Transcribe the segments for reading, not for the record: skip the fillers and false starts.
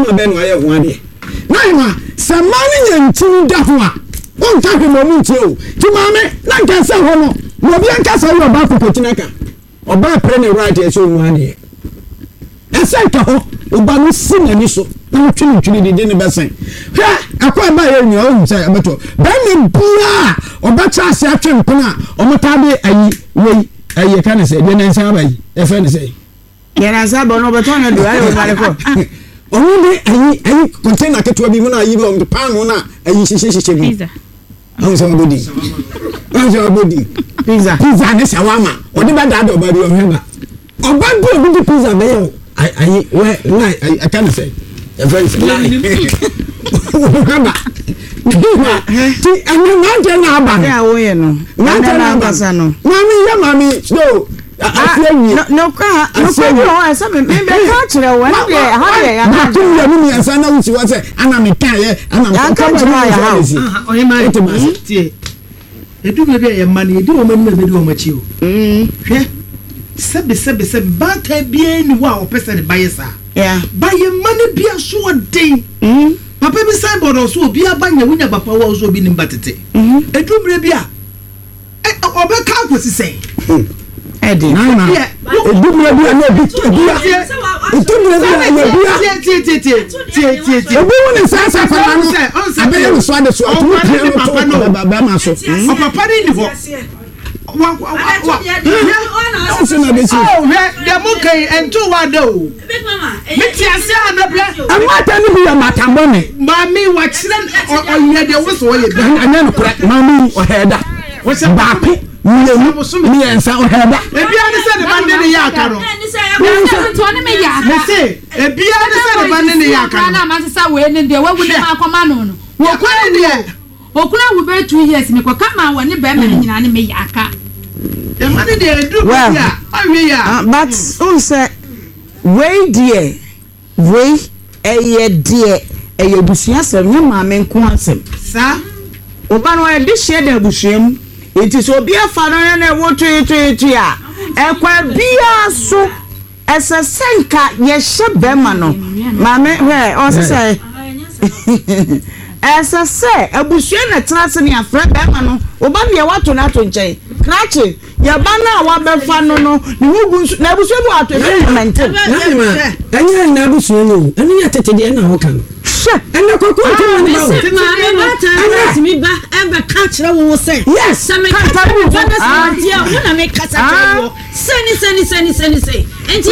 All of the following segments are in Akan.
ma be no aye ho ade na ma samani nyantin da ho a on ta ke mo mu tie o ti ma me na nka se ho no wo bi anka se wo ba ko potina ka oba pre ne right e so mu ade ese ka ho oba no sinani so na twini de ne besen hwa akwa ba ye nyi o nse abeto ba me bia oba cha se atwe nkona o mota be ayi wei ayi ka ne se de ne nsa abayi e fe ne se yena sabo no beto na do ayo male ko onde ayi container ketwa bi mu na ayi lo pan mu na ayi shishe bi pizza pizza ne shawama odi ba da do ba bi o heba oba bi obi pizza be yo ayi we I can say a very heba ti anu na je na aba ya wo ye no na na aba no mami so no ka no esa me ka kire wo ne ha ye ya na tu ya mi esa na wuci wa se ana me kan ye ana me ka kire ya ha o ye ma tie edu be be ye mani edu o mani be du o machi o hwe sebe ba ta bia ni wa o pese ne baye sa yeah ba ye mani bia so odin papa bi sai bodo so obi abanya wunya papa wa so obi ni mbatete edu mre bia obeka akosi sei edi na edumre bia na obi bia edumre bia na bia obi woni sasa kwa no abele so ade so atu papa no baba ma so o papa ni ho wa de mo kai ento wa de o meti ase anabla amata ni bia matambo ne mami wa kire o ye de wo so ye bi anya no kura mami o heda wo se baako mi ensa o heba ebia ne se de bande ne ya aka no me se ebia ne se de bande ne ya aka na ma se sa we ne de wawu ne ma akoma no no wo kwa ne okuna wu be 2 years me ko kama wa ne be me nyina ne me ya aka e ma ne de edu bia awie ya but on say we die we eye die eye busua sem nya ma me nko asem sa oba no e de share da busuam enti so bia fa no na wo twi a ekwa bia so esesenka ye hye ma no ma me we o se se abusua na trase ne afra be ma no oba bia wato na to nchen krache ya ba na wa be fa no no ni wugu na abusua bi wato be maintain anya na abusua no ani ya tete de na ho kan ena kokko to na ba ana timi ba e be ka kire wo se yes same ka ta bu ba na se dia wo na me kasa kire wo seni enti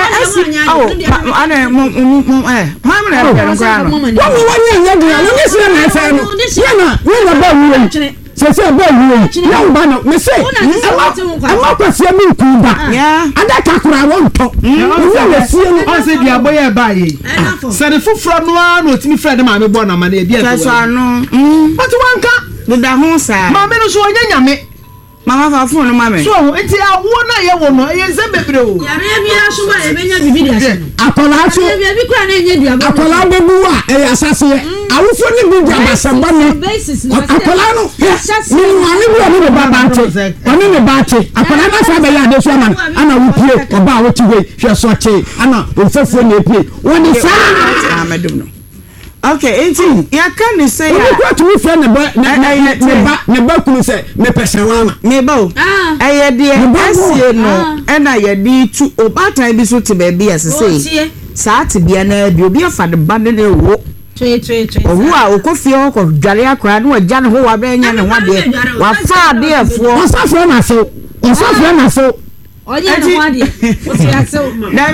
ana mo ha me na ka no kwa no wo wanya nya dia wo ni sira na efa no na ba wu se ba wu na ba no me se ama kwasia mi ku ba ada ka kura wo nto wo na sie no on se dia boye ba ye se de fufro no a no timi fred ma me bo na ma na e dia so ano but wanka do da ho sa ma me no so onya nyame mama fa phone no ma me so enti awo na ye wo no ye se bebre o yare bia so ba e benya bibi dia akola so bia bi kura na enye dia akola bebu a e asase ye awufo ni bi dia basamba no akola no ni wani bi ni ba bante oni ni bante akola na fa be ya de so ama ana wupie oba wo ti we hwe so che ana ofefo na epie woni sa amadum no okay enti ya kan ni say ya ko to fe ne ba kunu se me pesawana me ba o eye de asie no na ye di tu obatan bi so te ba bi asese sa te bia na bi obi afa de ba ne wo owu a okofie ko dware akra na wagya ne ho wa be nya ne ho de wa fa de efo osafo na so oye ne ho de o se aso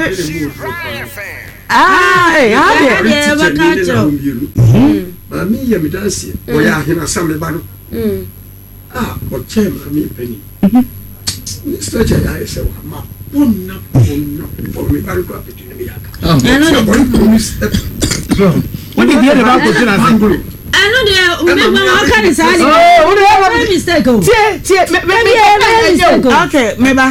ya ba ka cho mami ya midasi o ya hina samle bano o chema mi peni stretch ya ese wa ma ponna mi baro ko apetine mi yaka woni die le ba ko tuna se anu de me ma ka ni sa ni o de ya mistake o tie me okay me ba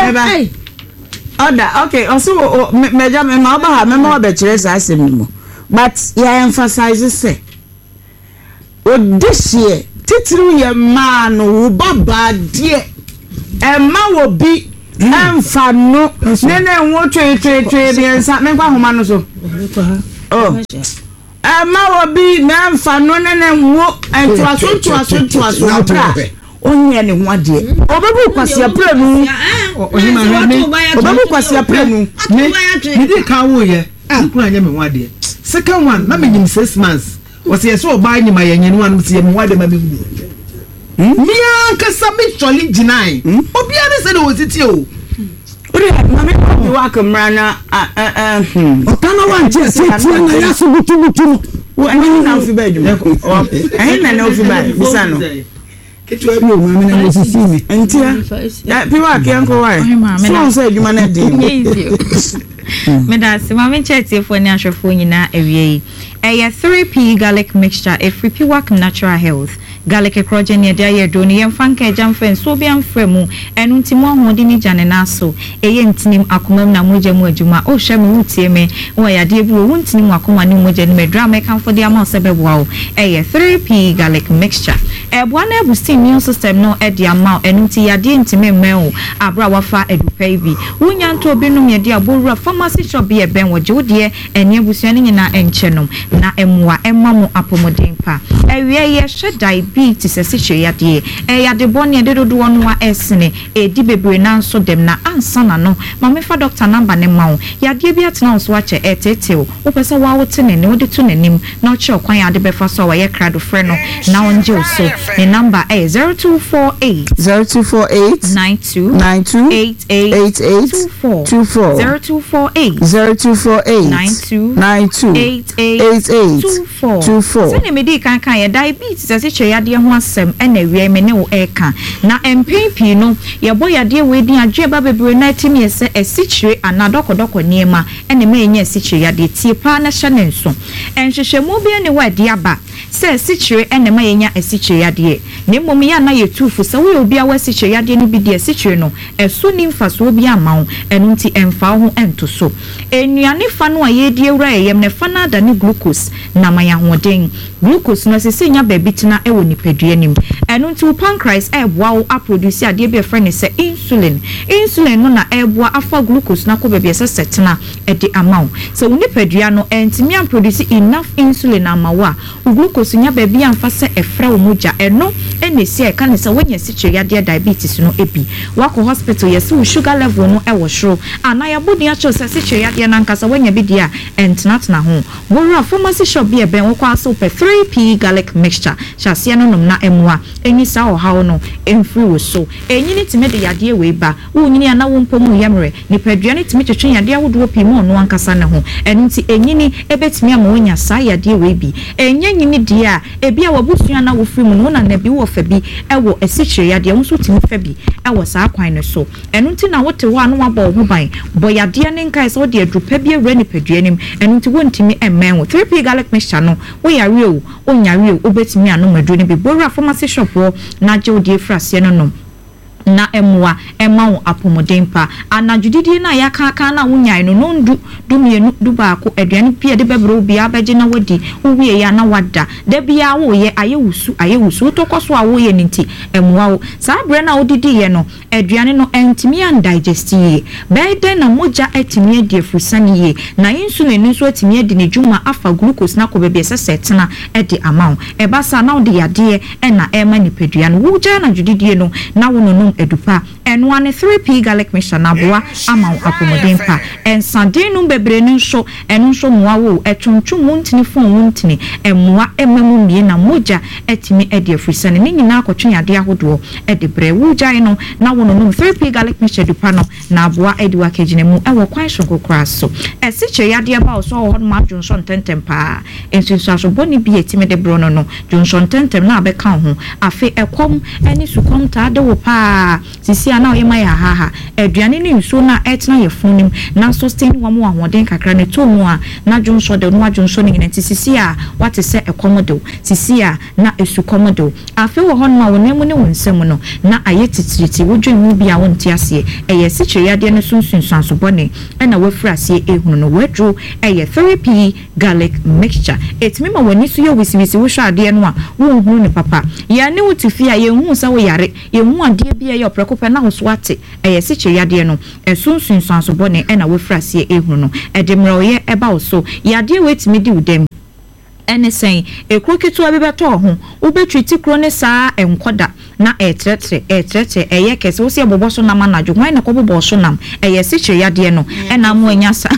Oda okay also meja me ma ba ha me ma ba kire sa asem mo but ya emphasize say o this year titiri ye ma no wo baba die e ma wo bi emfa no ne nwo twe bi ensa me kwa homa no so oh ma obi na mfa no na nwo entuaso bra onye ne ho ade obebu kwase aprenu obebu kwase aprenu me dey kan wo ye kuna nya me ho ade second one na me nyim 6 months was ye so oba nyima ye nyene one se me ho ade ma me hu mia ka submit choli jinai obi ade se no titi o ore ma me ko wa kamra na otana wa ntia se tia na ya so butu wo ani na ofi ba djuma eh na ofi ba bisano ketu abi o ma me na sisi mi ntia ya piwa ke anko wa so so djuma na din me da se ma me chete fo ni ahwefo nyina awie yi 3p garlic mixture a free piwak natural health garlic ekroje ne dia ye do ne yemfa nka jamfa nso bi amfremu enu ntimo ahode ni jane naso eye ntinim akomam na moje mu adwuma o hwe me wutie me wo ya de bu wo ntinim akoma ni moje ne medra me kan for dia ma osebeboa o 3p garlic mixture eboa na boost immune system no e dia ma enu nti ya de ntime mmen abra wafa edupai bi wunya nto bi no me de abowura pharmacy shop bi e ben wo je wo de eni abusua ni nyina enchenom na emwa emamu apomoden pa ewie ye hwedai diabetes esiche yade yade boni de dodo no esene edi bebre na nso dem na ansa na no mama fa doctor number ne mawo yade bi atena nso ache etetew wo pese wa wote ne ne wode to nanim na oche okwan yade befa so wa ye krado frɛ no na onje so ne number 0248 92 88 92 sene me di kan ya diabetes asiche yade ho asem na wie me ne wo eka na empempi no ye boy yade we din adwe ba bebre na timi ese asichire anadokodoko niema ene me enye asichire yade tie pa na hye ne nso enhwehwemu bi ne wadi aba se asichire ene ma yenya asichire yade ne mmom ya na yetufu se we obi a wasichire yade no bi di asichire no eso ni mfaso obi amawo enu nti emfa ho ento so enuane fa no aye die wura yem ne fa na da ne glucose na maya hoden glucose no se nya baby tina ewo nipadua nim enu nti pancreas eboa wo produce ade be friend se insulin no na eboa afa glucose na ko baby se setina e de amount so nipadua no entimi am produce enough insulin amawa glucose nya baby amfa se efra wo moja eno enesi e kan se wonya siche yade diabetes no ebi wako hospital yesu sugar level no ewo shro ana ya bodi a cho se siche yade na nkasa wonya bi dia entnat na ho wora pharmacy shop bi e ben wo kwa so per 3p garlic mixture chase no nom na emwa enyi sa o hawo no emfri wo so enyi ni time de yade we ba wo nyini ana wo mpom yamre ni padua ni time twetwe yade awodo pi mu no ankasa ne ho enu nti enyi ni ebetimi ama wonya sa yade we bi enyi nyini dia ebi a wabusua na wo fri mu no na na bi wo fa bi ewo esichire yade wo so timi fa bi ewo sa kwan ne so enu nti na wote ho anu aba ho ban bo yade ne nkai so de adrupa bi ewre ni padua nim enu nti wontimi emmen wo 3p garlic mixture no wo yare o onyare o obetimi anu madu ne bi bora pharmacy shop wo na je odi efrase no no na emwa emawo apomodempa anadwudidi na yakaka na wunyan no nondu dumienu dubaako aduane pia de bebro bia abeje na wadi uwie ya na wada da bia wo ye ayewusu tokoso a wo ye nti emwa wo saa bre na odidi ye no aduane no entimi an digest ye bede na moja etimi adi afusani ye na insulin nso etimi adi ne dwuma afa glucose na ko bebe setena edi amount ebasa na odi yade e na ema nipadua no wuja na dwudidi no na wo no edupa enwane 3p garlic mixture na boa ama apomodempa ensade no bebre no nso enu nso moa wo etwuntwu muntini fon muntini emmoa emamu mie na moja etimi edi afrisane ni nyina akotwe yade ahodo edi bre wujan no na wo no 3p garlic mixture dupa no na boa edi wakegine mu ewo kwan shokokra so esiche yade ba so ho ma Johnson tentempa ensunsu aso boni bi etimi de bro no Johnson tentem na abeka ho afi ekom eni sukom ta de wo pa sisi ana oyema ya haha aduane ni nso na etna ye funim na sustain wo mo ahoden kakra ne to mu a na Johnson de no Johnson ni nti sisi a wate se ekomodo sisi a na esukomodo afi wo ho no wo nemu ne wonsem no na ayetitiriti wodwen mu bia wo nti ase eye siche yade ne sunsunsan so bone na wafura ase ehunu no wadro eye 3p garlic mixture etimi ma wani so ye wisiwisi wo hwa ade no a wo hunu ne papa ya ne wotifi a ye hu sa wo yare ye hu ade bia your preocupa na oswate siche yade no esunsun sanso bone na we frase ehunu no edemro ye eba oso yade wetimi di udem ene sen ekro ketu abebeto ho ubetwiti kro ne saa enkoda na etrete eye kese wo se bobo so nam anadwo hwan na kobobo so nam siche yade no na mo anyasa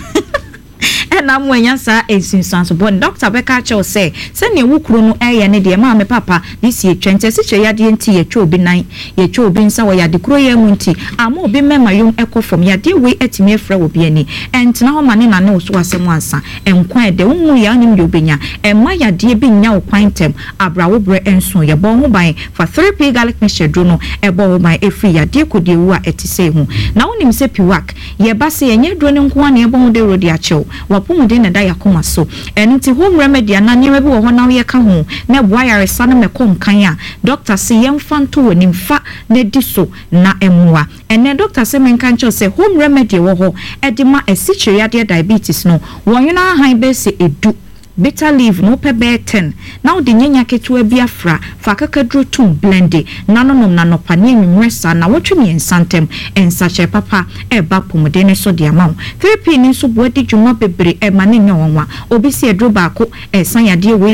na mwenya sa ensinsanso bon doctor beka cho say ne wukuru no ne de ma me papa this year 20 si che yade nti ye twa obi nan ye twa obi nsa wo yade kuro ye mu nti ama obi mema yom ekofom yade we etime fra obi ani entina ho mane na ne wo so asem ansa enkwan de wo ya nim de obenya emma yade bi nya wo kwan tem abrawo bre enso ye bon ho ban for 3p garlic mixture do no ebo wo ban efri yade kodi wu a etise hu na wonim se piwak ye ba se enye do ne nko na ye bon de rodi achew wapomude na da yakoma so enti home remedy na nyewe bi wo ho na ye ka ho na boya resa na mekom kan a doctor se yemfa nto woni mfa na di so na emwa ene doctor se menkan cho se home remedy wo ho edima esichiriade diabetes no wonwena han be se edu bitter leaf no pebe 10 now the nyanya ketua biafra fa kakadro tum blende nanonom na nopane nwresa na wotwe nsantem ensache papa eba pomode ne so de amaw 3p ni so boadi dwuma bebre e mane nyonwa obi se edro baako esan yade we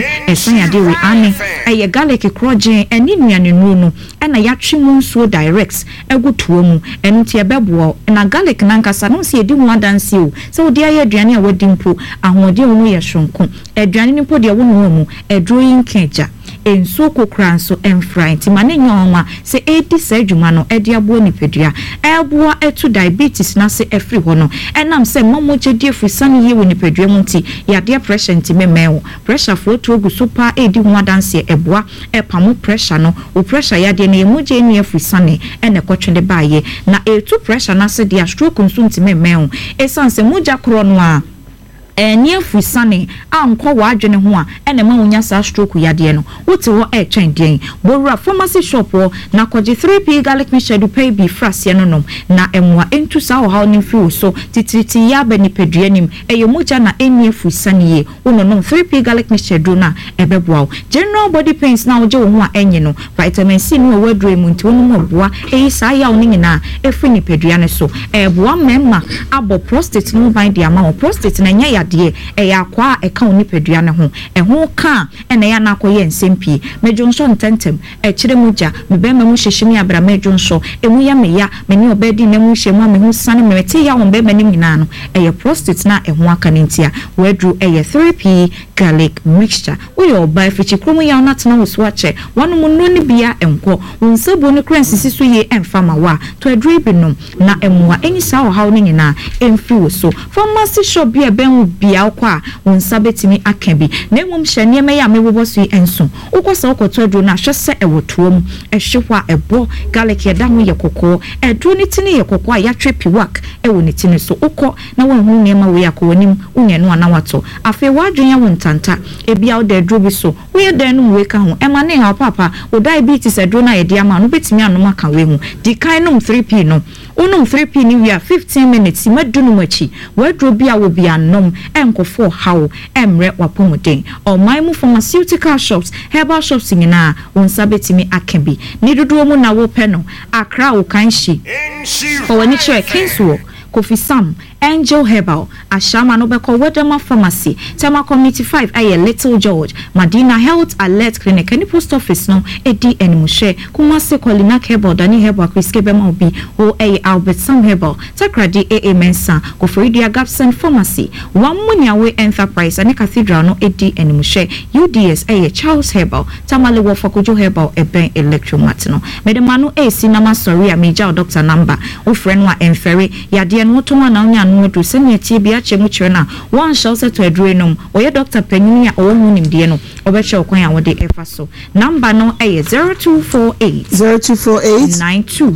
ane eye garlic krogen eni nuane nu na yatwe mu nso direct egutuo mu enti ebebo na garlic nankasa no se edi hu adanse o se odi aye aduane a wadi mpo ahode wo ye hwonko aduane ni po de wo no mu edro yinkeja enso kokranso enfra nti mane nyonwa se edi sa adwuma no edi abo nipedua eboa etu diabetes na se efri ho no enam se momoje die fusane ye wo nipedua mu nti yade pressure nti memewo pressure fo to ogu super edi ho adanse eboa epamu pressure no o pressure yade na emoje enu fusane ene kotwende baaye na etu pressure na se dia stroke nso nti memewo esanse moja kro no a enie fusane anko wadwene ho a ene ma wonya sa stroke yade no wote wo twɛn den borura pharmacy shop wo na koje 3p garlic mixture do pay bi frase no nom na emwa entu sa wo ha ni fi so titiriti ya ba ni pedua nim eye moja na enie fusane ye wono nom 3p garlic mixture do na ebeboa general body pains na wo je wo ho a enye no vitamin C no wo wadure mu nti wono mo boa eyi sa ya wo ni na efi ni pedua ne so eboa memma abo prostate no ban dia ma prostate na nya de yakwa eka onipedua ne ho eho ka ena ya na akoye nsempie medwonso ntentem kire muja mebema mu hyehyemi abra medwonso emu ya meya meni obedi na mu hyemu a me ho sane mete ya wo bema nim nyina no eye prostate na eho aka nentia wadru eye 3p garlic mixture we oba fichi kromu ya onatena wo swache wanu mu no ni bia enko wonsebo ne kransi so ye emfama wa to adru binom na emwa enisa wo hawo nyina emfi wo so pharmacy shop bia ben bia kwa wonsa betimi akabi na emum hyane me ya mebobo so enso ukosa ukoto adru na hwese ewotoom ehwehwa ebo garlic yeda ho yekoko adru ni tini yekoko a yatwe piwak ewo ni tini so uko na wonhu nema we akonim unya no ana wato afi wadwen ya wontanta ebia oda adru bi so we dan no we ka ho emane ha papa o diabetes adru na yedi ama no betimi anoma ka we hu di kan no 3p no unum 3p ni we 15 minutes madunu machi wadru bia wo bia nom enkofo hawo emre wapomoden omaimu pharmaceutical shops herbal shops nyina wonsa betimi akabi ni dodo mu na wo peno akra wo kanshi owani chere kinswo Kofi Sam, Angel Herbal, Ashama no beko Wedema Pharmacy, Tema Community 5, aye Little George, Madina Health Alert Clinic, any post office no, Edi Enimushe, Kumase Kolinak Herbal, Dani Herbal, Chris Kebema Obi, O A Albert Sam Herbal, Takradi A Mensa, Koforidia Gapson Pharmacy, Wamuniawe Enterprise, and Cathedral no Edi Enimushe, UDS, aye Charles Herbal, Tamale Wafakujo Herbal, Eben Electromatino, Medemanu A Cinema Soria, Major Doctor Number, Ufrenwa Enferi, Yadia Moto na onya no do se ne tie bia che mu kire na one shall set to adrenom oye doctor panyini a owo nim de no obeche okwan a wode efa so number no 0248 92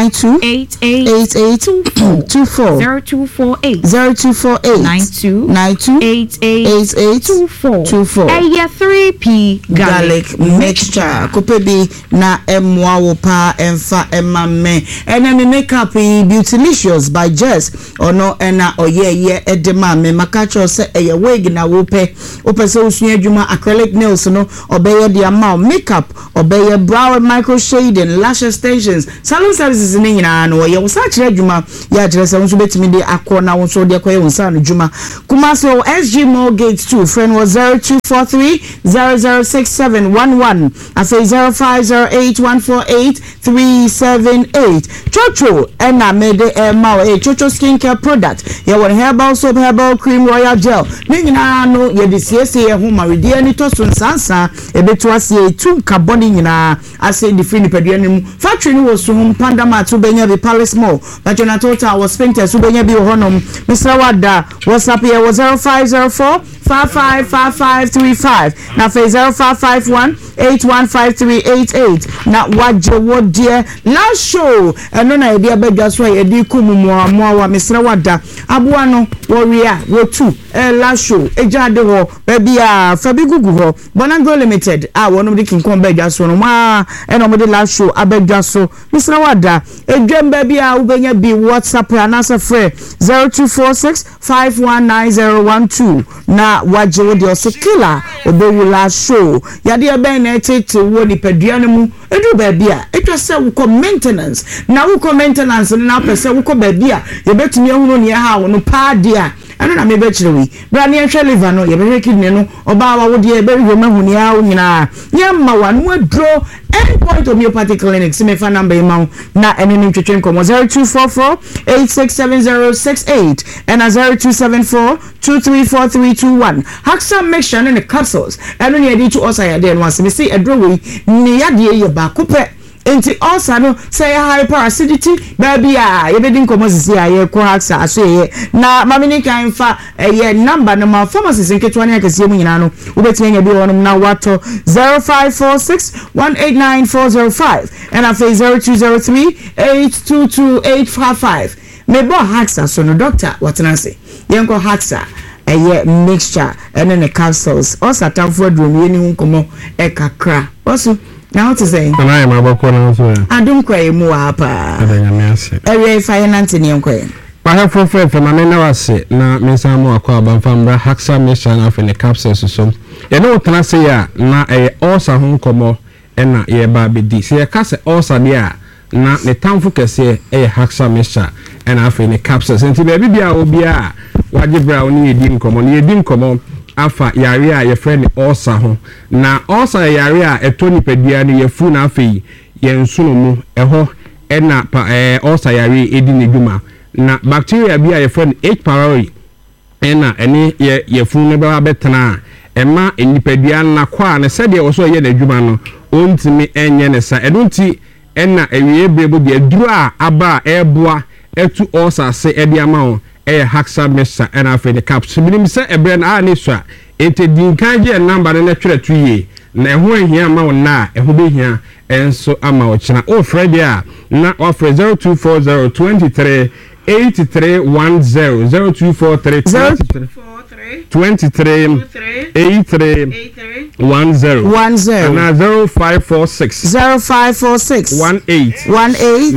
0248 aya 3p garlic mixture kopebi na emwa wo pa emfa emamme enemy makeup Beautylicious by Jess ono ena oye edema me makacho se eye wig na wope se usua adwuma acrylic nails no obeye dia ma makeup obeye brow micro shading lash extensions salon services ni nyina no ye wo sa kire adwuma ya kire se wonso betimi de akọ na wonso de akọ ye wonsa no adwuma kuma so SG Mortgage 2 friend was 0243 006711 afa 0508148378 chocho ena mede ma chocho skincare product ye won herbal soap herbal cream royal gel ni nyina no ye de siesie ye ho maridi ani to so nsansa ebetu asie tu carbon nyina ase di free nipadua nim factory ni wo so panda ma to benya be Palace Mall but na total was spent so benya bi honom Mr. Wada WhatsApp here was 0504 555535 na 0551 815388 na waje wodie last show eno na ide abedwa so ye di kumu wa Mr. Wada aboa no warrior wotu last show ejade ho baby a fabi gugu ho Bonango Limited wono di kinkon bedwa so no ma eno mo di last show abedwa so Mr. Wada edwem baby a ubenya bi WhatsApp anasa free 0246 519012 na waje wodie so killer obewu last show yade ben na tete wo ni padua no mu edu baby a etwa se wo maintenance na wo maintenance na pese wo baby a ye betumi ehunu ne ha wo no pa dia ano na mebe chirewi bra ne hwe liver no ye be kidney no oba wa wo de be hwe mahuni a wo nyina ye ma wa no adro Endpoint Homeopathic Clinic simefa number imau na eneni twetwen komo 0244 867068 and 0274 234321 Haxa mixture in the capsules eno ne edi to osa ya de no ase me see adro we ne yade ye ba kope enti also no say hyperacidity baby ye be din komo sisi aye ko Haxa aso ye na mamini kan fa ye number no ma pharmacies nketwa ne akese mu nyina no ubetime nya bi wonum na wato 0546 189405 and afa 0203 822855 mebo Haxa so no doctor watena say yenko Haxa eye mixture ene ne capsules also atamfo adrum yeni hunkomo kakra also now what to say na I ma bako na so adum kwae mu apa area finance ni enkoe I have for na me na wase na me samu akwa abanfambra Haxa mixture na afa ne capsules so ye no tena say ya na also hunkomo ena ye ba bedi se ye ka se also dia na ne tamfo kese Haxa mixture ena afa ne capsules enti ba bibia obia waje bra oni yedi nkomo afa yare a ye friend also ho na also yare a etoni padua ne yefu na afa yi ye nsuno mu eho ena also yare edi ne dwuma na bacteria bia ye friend H pylori ena ene yefu ne ba betena ema enipadua na kwa ne sede wo so ye na dwuma no ontimi enye ne sa edonti ena ewie brebo de aduru a aba eboa etu also se edi ama Haxa mixture and afa the capsule binim se ebre na ani so a ente dinkan je number na twere tuye na eho ahia ma na eho behia enso ama o kina o fredia na offer 024023 8310 0243 23 83 10 and 0546 18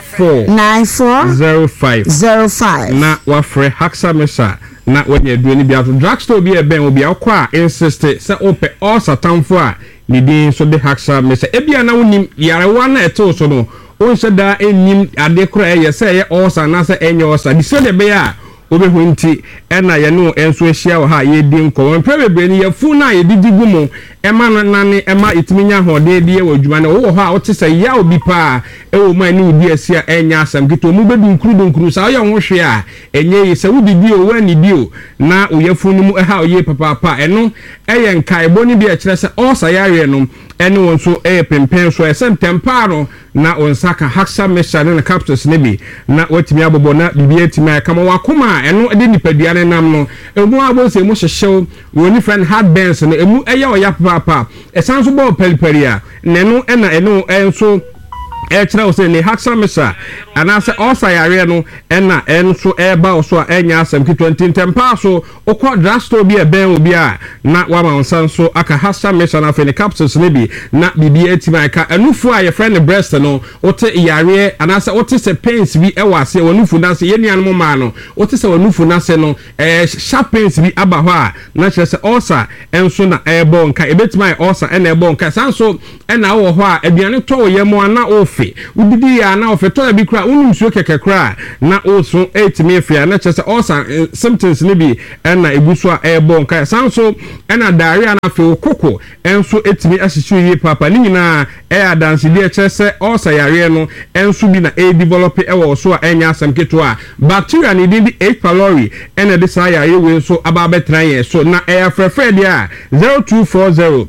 94 05 na wafre Haxa mixture na wenye duani bia to drugstore bi eben obi akwa insist se ope all satamfo a ni din so de Haxa mixture ebia na wonim yarewa na eto so no onse da enim ade kro eye se ye all na se enye all di so de be a obehu nti ena ye no enso ehia wo ha ye di nko won prebebre ni ye fu na ye didigu mu ema nane ema itiminya hode de ye wadwuma na wo ho a wotese ya obi pa e wo man ni udi asia enya asam gito mu bedu nkuru sa ye ho hwe a enye yi se wudi bi o wani bi o na oyefu ni mu ha oye papa eno eye nkai boni bi a kire se osa yare no ene won so pempen so esem temparo na onsaka Haxa mixture na capsules ne bi na watimi abobo na bibia timi kama wakoma eno de nipadua ne nam no emu abose mu hyehyew woni friend hard burns no emu eya oya papa esanso bo pelperia nenu ena eno enso ekira o se ne Haxa mixture anase osa yare no na enso eba oso a enya asem ki 20 tempa so okọ drugstore bi eben obi a na wa mansan so aka hasa mission afa ne capsules ne bi na bibi etima ka anufu a ye friend breast no ote yare anase ote se pains bi e wase wanufu na se ye nuan mo ma no ote se wanufu na se no sharp pains bi aba ho a na kire se osa enso na ebo nka ebetima osa na ebo nka sanso na wo ho a aduane to ye mo na ofe udidi ya na ofe to bi kra unum suo keke kra na oso etimi afia na kire se osa symptoms ne bi na eguso a ebo nka sanso na diarrhea na fe okoko enso etimi asisi yi papa ni nyina adanse bi kire se osa yare no enso bi na develop wo so a enya asem keto a bacteria ni di H pylori na de sa yare we so aba betra ye so na frefre dia 0240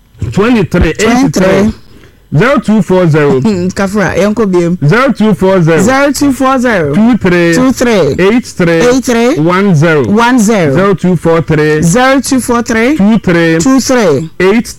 23 0240 Kafra yanko biem 0240 23 83 10 0243 23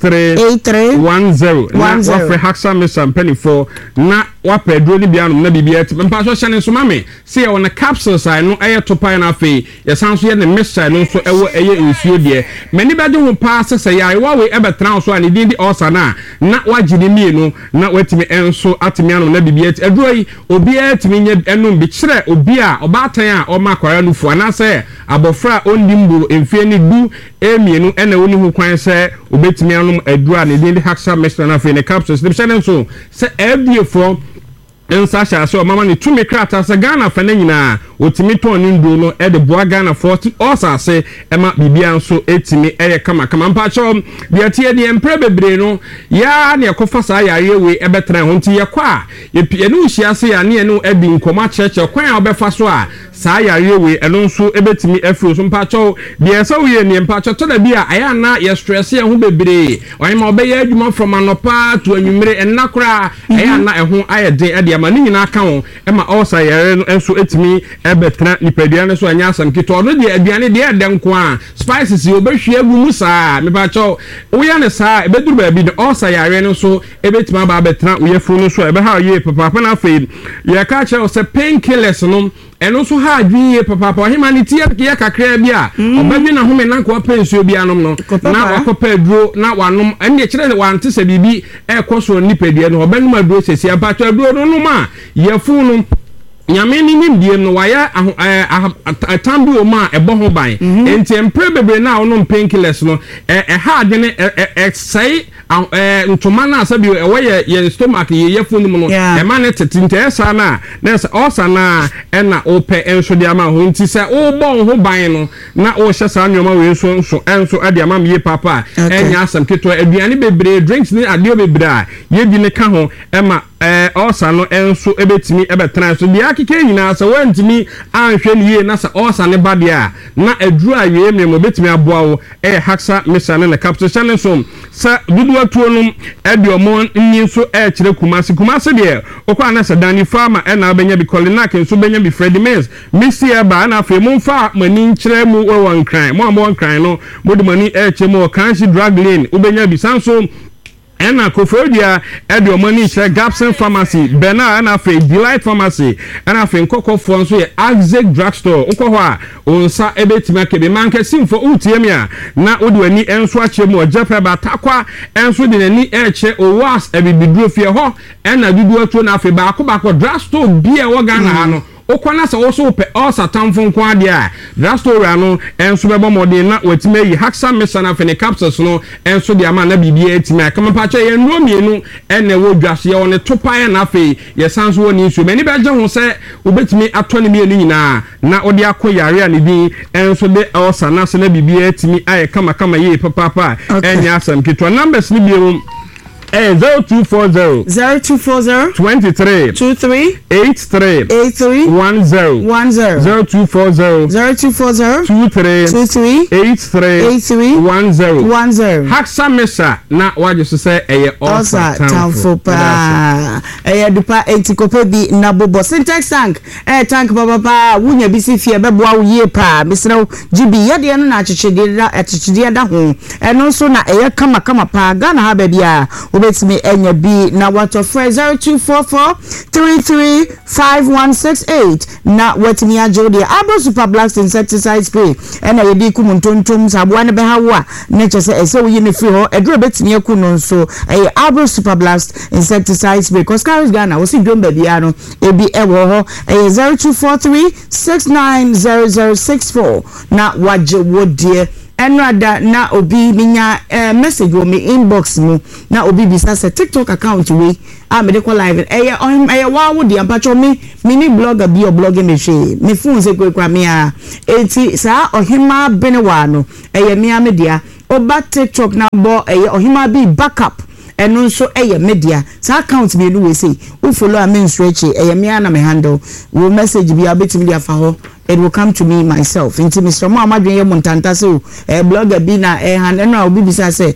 83 10 na wafre haksa mesam penifo na wapedro ni bianu na bibia ti mpa so hyane so mame se ye wona capsules ai no aye topa na afi ye sanso ye ne mixture no so ewo eye nsuo de mani bade ho pa sese ya wa we ebetran so ani di osa na wagide mie no na watimi enso atimi anu na bibia ti aduro yi obi atimi nye enum bi kire obi a obatan a o makwara no fu anase abofra ondimburu emfie ni du emienu ena woni hu kwan se obetimi anu aduro a ne di haksa mixture na afi ne capsules de hyane so se FDA for ensa sha so mama ni tumi krata se Ghana fa na nyina otimi ton ni ndo no e de boa Ghana 40 osase ema bibia nso etimi eye kama mpa cho de tie de empre bebre no ya na ekofa sa yare we ebetra ho nti ye kwa ye no hia se ya ne no edi nkoma cheche kwan a obefa so a sa yare we eno nso ebetimi afro so mpa cho de so we ne mpa cho to da bia aya na ye stress ye ho bebre onima obeye adwuma from anopa to anwumre enakora aya na eho ayede ade ama ni nyina aka ho ema osa yare no enso etimi ebetra nipadua so anya asam kito no de aduane de ede nko a spices yo behwe agu mu saa me ba cho wo ya ne saa ebeduru ba bi de osa yare no so ebetima ba betra wo yefuru no so ebe ha ye papa na fe ye ka che o se painkillers no eno so ha adwinye papa humanity ya kakra bia obadwe na home na ko pensuo bia nom no na wakopa aduro na wanom ene kire wante se bibi ekoso nipadua no obanum aduro sesi apato aduro no ma yefu no nyame ni nimdiem no waya atambi o ma ebo ho ban enti empre bebre na onom painkillers no ha adene sei ntoma na asabi ewe ye stomach ye yefu nim no e ma ne tetinte esa na osa na na ope enso de ama ho nti se o bon ho ban no na o hye sa nyoma we enso ade ama me papa enya asam keto aduane bebre drinks ni ade bebre a ye di ne ka ho ema osa no enso ebetimi ebetran so bia keke nyina sa wantimi anhwe ne ye na sa osa ne badia na aduru awie me mo betimi aboa wo haksa misane na capsule channel so sa dudu atuo no ediomo nni so kire kumase de okwa na sa dani farmer na benya bi Colinac nso benya bi Freddy Mins misia ba na afi mo mfa mani nkire mu won kran mo amon kran no mo de mani mo kanshi drug lane ubenya bi sanso ena kofodia edo money che Gapson Pharmacy Bena na fe Delight Pharmacy ena fe nkoko fo nso ye Axec Drugstore ukọ ho a onsa ebetima kebe manke simfo utiemia na odi wani enso ache mu ojepa ba takwa enso de nani eche owas ebibiduro fie ho ena dudu atu na fe ba ko drugstore bia wo Ghana ha no okwana sa wo so pe osatamfo nko ade a drugstore no enso bebo modern na watime yi haksa mesana fe ne capsules no enso de ama na bibia etime akama pa che ye nro mienu ene wo dwase ye one topa ye na fe ye sanso woni nsu mani be je ho se obetime atone mienu nyina na ode akoyare a ne din enso de osa na se na bibia etime aye kama ye papa enya asam kitwa numbers ni biemu 0240 23 83 10 0240 23 83 10 Haksa Mesa na waje so say eye osa tamfopa dupa entikope bi na bobo syntax tank tank papa wunya bi si fie beboa wo ye pa mesra GB yade no na achechede da ho eno so na eye kama pa Ghana ha ba bia obetimi enya bi na wato frɛ 0244335168 na watimi agye de Abro Super Blast insecticide spray ena yedi ku muntontom saboa ne behawo a ne kyese ese wo yi ne free ho eduro betimi aku no nso Abro Super Blast insecticide spray cause carries Ghana wo si dwom bia no ebi ewo ho 0243690064 na waje wodie enrada na obi minya message wo me inbox mu na obi bisa se TikTok account we me de call live wa wo de ampacho me mini blogger bi o blog me hwe me phone se kwekwa me a enti sa ohima benewa no me amedia oba TikTok na bo ohima bi backup eno nso media sa account bi enu we say who follow am stretch me ana me handle wo message bi abetimi dia fa ho it will come to me myself into Mr. Mo amadwen ye montanta so blogger bi na hand na obi bisa say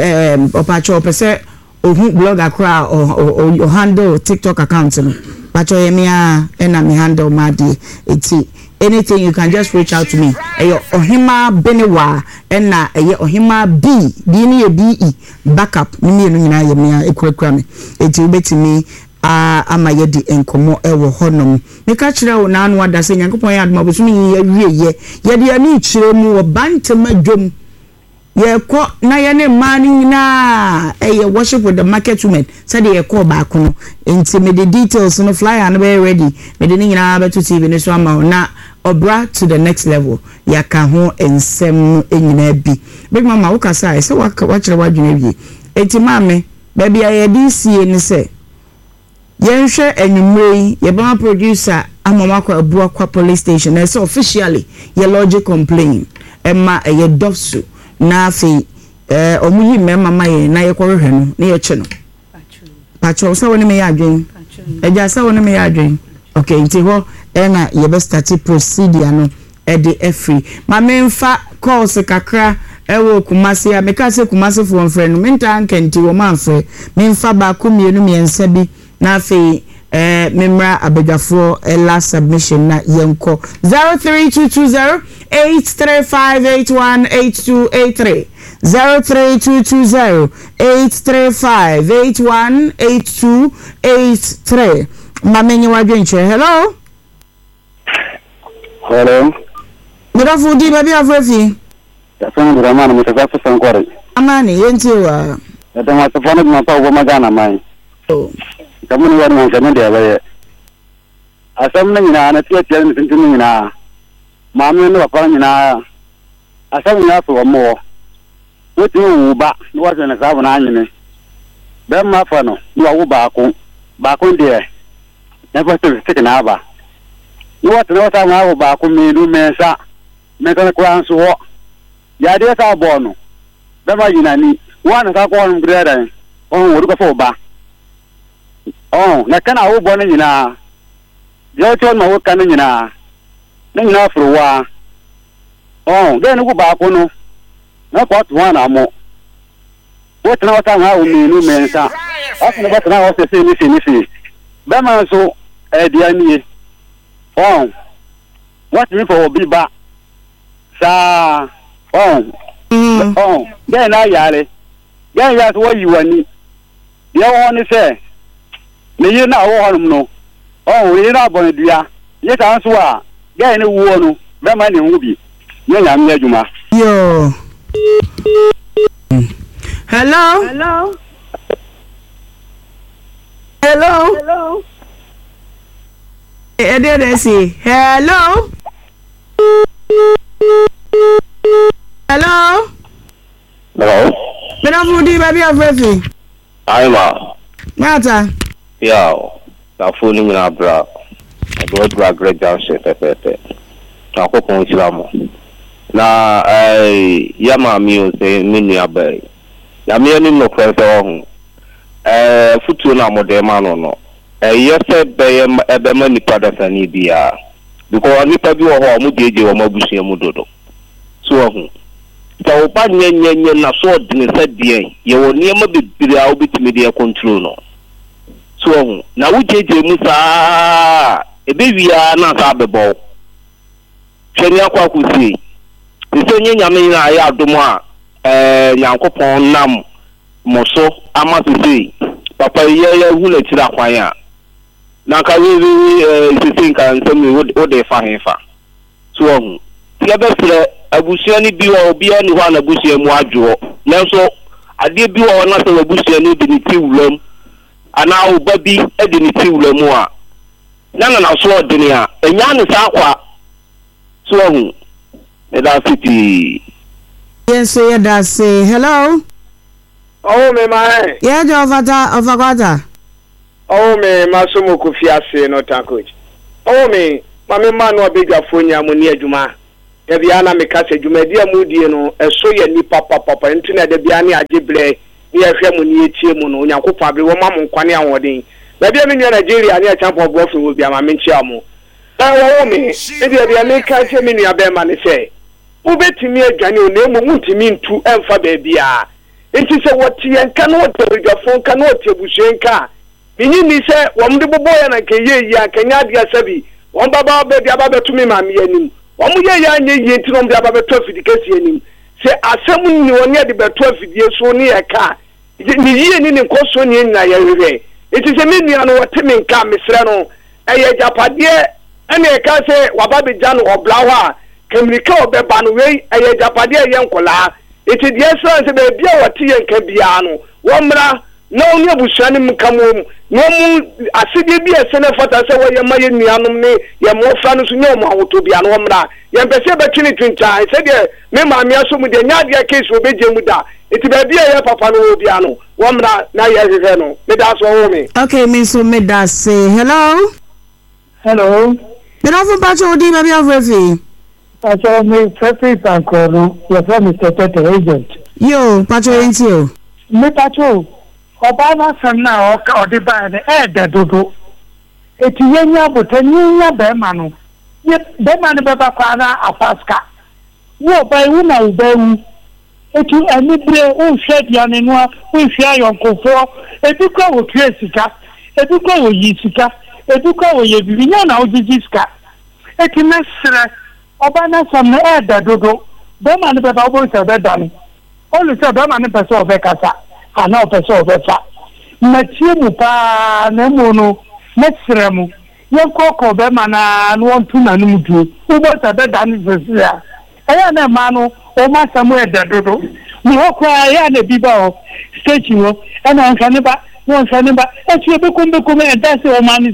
opacho pese ohu blogger kra o handle TikTok account no pacho ye me a na me handle ma di eti anything you can just reach out to me ohima benewa na ohima b ni e be backup ni me no nyina ye me a ekura me eti obetimi ama yedi enkomo ewo honom meka kire wo na anu ada se Nyankopon ya adoma bosu ni ye wie yedi ani kire mu wo bantema dwom ye ko na ye ne mani nyina worship with the market women said ye ko ba ko no enti me the details no flyer no be ready me de nyina ba to TV ne so ama na obra to the next level ya ka ho ensem enyina bi big mama wo kasa e se wa kire wadwene bi enti mame ba bia ye di sie ni se yenhwe enumrei ye ba producer amama kwa abuwa kwa police station na so officially ye lodge complaint emma ye dofsu na afi omuyi mema maye na ye kwohwe no na ye che no pacho so woni me ya adwen eja so woni me ya adwen okay nti ho na ye be start procedure no de free ma memfa calls kakra ewo kumase ya meka se kumase fo mfre no menta nkenti wo manfre memfa ba ko mienu miensa bi na afi memra abedafo last submission na yenko 032208358188283 032208358188283 mamenye wadwenche hello mirafu di babi afrefi Tasema Ramana mtakafu sankore amani yentiwa ndio tofauti na kwa magana mai kama ni watu wanasema ndio baye asamna nyina na tia ni tintu nyina mama ni wapara nyina asamna na so mo wotu uba ni watu na sabu na anyine ba ma fa no ni wa uba ko ndie na fa to stick na aba ni watu na wata na uba ko menu mensa meka kwa anso ho ya de sa bono ba ma nyina ni wana ka ko on breda on woru ka fo ba na kana wo bone nyina yo to ma wo kana nyina na nyina afrowa ge no ba ko no na ko to wana mo wo tena wata ha o menu mensa afu na bata na wo se ni ba ma so dia ni what me for obi ba sa ge na yare ge ya so yi wani dia wo ni se me ye na wo honum no we na bon dua ye kan so a ge ni wo no be ma ni hu bi ye nya me adwuma yo hello Edesi hello Mena fudi baby afrefi Aima Mata ya na funi mina bra bra great dance pepe na ko kon islamu na ya ma mi o se mini abai ya mi ni no kwese ohun futu na modema no yese be ma nipa da sani bia because nipa bi wo ho mu jeje wo mabusua mu dodo so ohun ta opa nyenye na so dine sadie ye wo niam bibiri a obitimi de control no so ohun na wo jeje mu saa ebewia na sa bebo hwani akwa kusi se nyenya me na ya adomo a Nyankopon nam moso ama sisi papa ye hu le tira kwan ya na ka sisi kan nsem wo de fa hefa so hu ti abesre abusua ni bi wa obi ani ho na abusua mu adwo nanso ade bi wa na se abusua ni de ni tiwulam ana oba bi de ni tiwulam a na so de ni a enya ne sa kwa so hu da city. Yes, that's hello. Oh me my. Yeah, Jovata. Oh me masumo kufiase no tankoch. Oh me mame man no bega fonya mo ni adwuma. E bia na me ka se adwuma dia mu die no eso ye ni papa ntina de bia ne agebre ni ehwe mo ni etie mu no onyankopon abre wo ma mo nkwane awoden. Na bia me ni Nigeria ni champion boy fi wo bia ma me nchia mo. Oh me e bia me ka se me ni abema ne se. Ubetimi adwane o na emu ntimi ntu emfa ba bia. Enti se wotie nka no woterigafo nka no wotebusuenka minyi ni se womde boboya na keye ya kenya dia sabi won baba be dia baba tumi mami anim wom ye ya anye ye enti no dia baba to afidikasi anim se asem ni woni de beto afidie so ni e ka ni ye ni nkoso ni na ye hwe enti se me nua no wotemi nka mesre no eye japade ene e ka se wababa jano oblawa kemrika obeba no we eye japade ye nkola iti die sanse be bia wati yenka bia no womra na onye busuane mkamom no mu asidi bia sene fata se wo yema nuanom ne ye mofa no so nyom awoto bia no womra ye mpese betwini twintan se de me maami aso mu de nyaade case obeje mu da iti be bia ye papa no bia no womra na ye hwe no me da so wo me. Okay, me so me da say hello. Me da fun pacho odi me bia frefi. Pacho me frefi tankoro your friend Mr. Tete agent. Yo, pacho enti Me pacho Obama samna oka odiba ne dodo. Eti yenya botanya be manu. Ye be manu be ba kwa na apaska. Wo ba wu na ubewu. Eti ani bre o hwe dia ne no a o hwe ayonkofo. Ebi kwa wo tue sika. Ebi kwa wo yi sika. Ebi kwa wo ye bibi nya na o jiji sika. Eti mesre Obana samna dodo. Be manu be ba obo se be dani. Olu se be manu be so be kasa. Ana opeso obefa matie mu pa na mu no mesremu yenkoko be mana no ontu na num duo ubo ta be dan zesia aya na ma no o ma samu edadodo ni hokwa ya na biba o stage wo ana nkane ba won nkane ba etie be kum edase o manis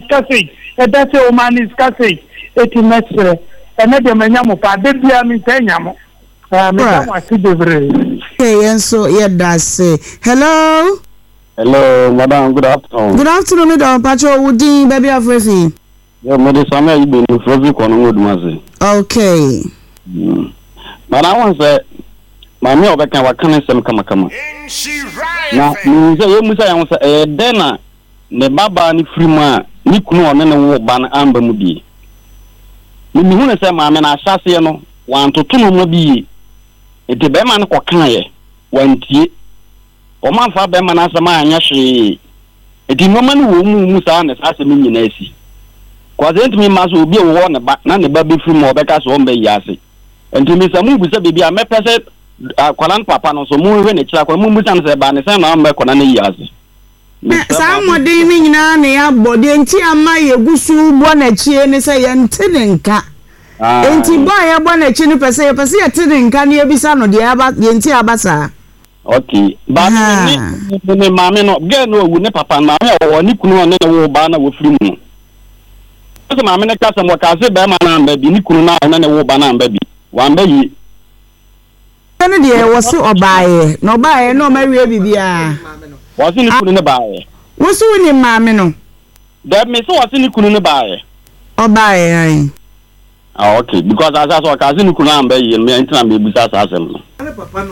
cafe eti mesre ene de manya mu pa de bia mi tanya mo me ka wa si devre. Okay, so yeah, that's hello. Hello, madam. Good afternoon. Good afternoon, madam. Pacho, Woody, baby of Refi. Yeah, madam. Some you been frozen kono mudumase. Okay. Madam, I want say, mami obeka wakane sem kama. Na muse ye musa ya say dena ne baba ni frima ni kunu one ne wo ba na amba mu bi. Ni hu ne say mami na asase no wan totono no bi. Ete be man ko kan ye wantie o man fa be man asama anya hwe eti no man wo mu sa na asem nyina asi kwa zent mi maso obi wo ne ba na ne ba be firi mo be ka so mbe yase enti mi sa mu bu se bibi a me pese kwalan papa no so mu hwe ne kira kwa mu bu san se ba ne se na mbe kona ne yase sa modin mi nyina ne ya bode enti ama ye gusu bo na chie ne se ye ntene nka enti boy ya bwana chini pese ya tiri nka ni ebisa no de aba enti abasa. Okay, ba ni mama no ge no wu ne papa na o ni kunu ne wo ba na wo firi mu. So mama ne kasa mo kase be ma na mba bi ni kunu na ne wo ba na mba bi. Wa mba yi. Ene de wo se obaye, no obaye no ma wie bibia. Wo se ni kunu ne baaye. Wo se ni mama no. Da me so wo se ni kunu ne baaye. Obaye ai. Ah, okay, because as I saw cousin Kunamba, you may enter me beside them. Papa